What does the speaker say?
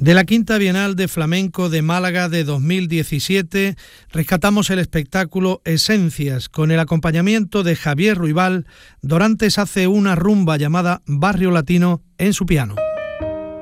De la Quinta Bienal de Flamenco de Málaga de 2017 rescatamos el espectáculo Esencias. Con el acompañamiento de Javier Ruibal, Dorantes hace una rumba llamada Barrio Latino en su piano.